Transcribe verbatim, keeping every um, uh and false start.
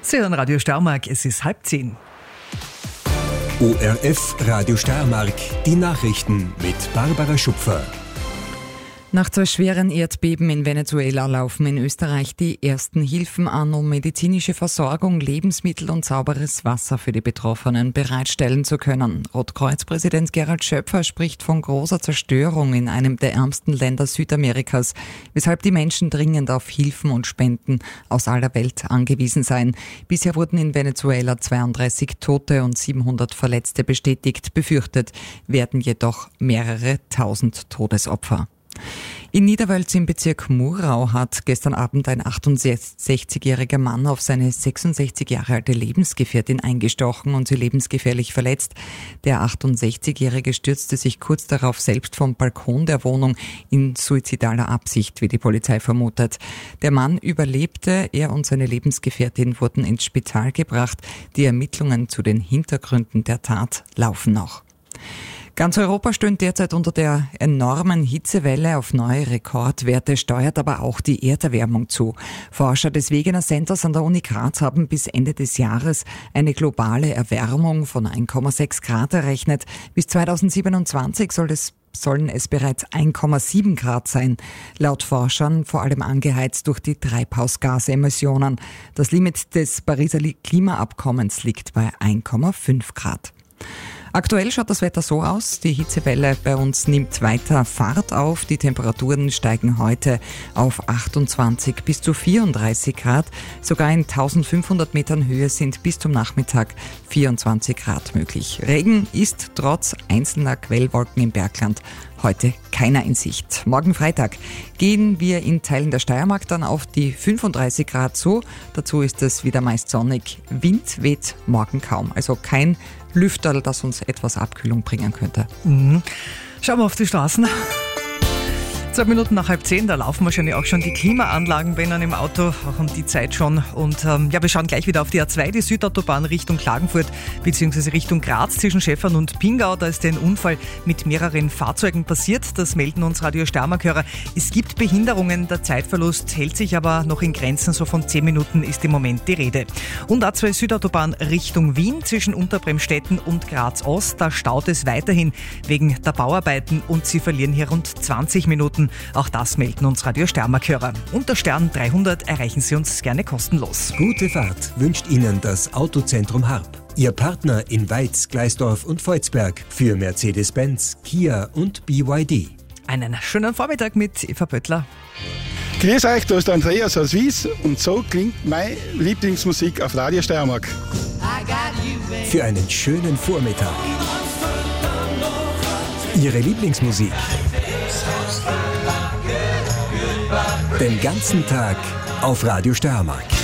Sie hören Radio Steiermark, es ist halb zehn. O R F Radio Steiermark, die Nachrichten mit Barbara Schupfer. Nach zwei schweren Erdbeben in Venezuela laufen in Österreich die ersten Hilfen an, um medizinische Versorgung, Lebensmittel und sauberes Wasser für die Betroffenen bereitstellen zu können. Rotkreuz-Präsident Gerald Schöpfer spricht von großer Zerstörung in einem der ärmsten Länder Südamerikas, weshalb die Menschen dringend auf Hilfen und Spenden aus aller Welt angewiesen seien. Bisher wurden in Venezuela zweiunddreißig Tote und siebenhundert Verletzte bestätigt. Befürchtet werden jedoch mehrere tausend Todesopfer. In Niederwölz im Bezirk Murau hat gestern Abend ein achtundsechzigjähriger Mann auf seine sechsundsechzig Jahre alte Lebensgefährtin eingestochen und sie lebensgefährlich verletzt. Der achtundsechzigjährige stürzte sich kurz darauf selbst vom Balkon der Wohnung in suizidaler Absicht, wie die Polizei vermutet. Der Mann überlebte, er und seine Lebensgefährtin wurden ins Spital gebracht. Die Ermittlungen zu den Hintergründen der Tat laufen noch. Ganz Europa stöhnt derzeit unter der enormen Hitzewelle. Auf neue Rekordwerte steuert aber auch die Erderwärmung zu. Forscher des Wegener Centers an der Uni Graz haben bis Ende des Jahres eine globale Erwärmung von eins Komma sechs Grad errechnet. Bis zweitausendsiebenundzwanzig soll es sollen es bereits eins Komma sieben Grad sein. Laut Forschern vor allem angeheizt durch die Treibhausgasemissionen. Das Limit des Pariser Klimaabkommens liegt bei eins Komma fünf Grad. Aktuell schaut das Wetter so aus, die Hitzewelle bei uns nimmt weiter Fahrt auf, die Temperaturen steigen heute auf achtundzwanzig bis zu vierunddreißig Grad, sogar in eintausendfünfhundert Metern Höhe sind bis zum Nachmittag vierundzwanzig Grad möglich. Regen ist trotz einzelner Quellwolken im Bergland heute keiner in Sicht. Morgen Freitag gehen wir in Teilen der Steiermark dann auf die fünfunddreißig Grad zu. Dazu ist es wieder meist sonnig. Wind weht morgen kaum, also kein Lüfterl, das uns etwas Abkühlung bringen könnte. Mhm. Schauen wir auf die Straßen. Zwei Minuten nach halb zehn, da laufen wahrscheinlich auch schon die Klimaanlagen bei Ihnen im Auto, auch um die Zeit schon. Und ähm, ja, wir schauen gleich wieder auf die A zwei, die Südautobahn Richtung Klagenfurt bzw. Richtung Graz zwischen Schäffern und Pingau. Da ist ein Unfall mit mehreren Fahrzeugen passiert. Das melden uns Radio Steiermark-Hörer. Es gibt Behinderungen, der Zeitverlust hält sich aber noch in Grenzen. So von zehn Minuten ist im Moment die Rede. Und A zwei Südautobahn Richtung Wien zwischen Unterbremstetten und Graz Ost. Da staut es weiterhin wegen der Bauarbeiten und Sie verlieren hier rund zwanzig Minuten. Auch das melden uns Radio Steiermark-Hörer. Unter Stern dreihundert erreichen Sie uns gerne kostenlos. Gute Fahrt wünscht Ihnen das Autozentrum Harp. Ihr Partner in Weiz, Gleisdorf und Volzberg für Mercedes-Benz, Kia und B Y D. Einen schönen Vormittag mit Eva Böttler. Grüß euch, da ist Andreas aus Wies und so klingt meine Lieblingsmusik auf Radio Steiermark. Für einen schönen Vormittag. Ihre Lieblingsmusik. Den ganzen Tag auf Radio Steiermark.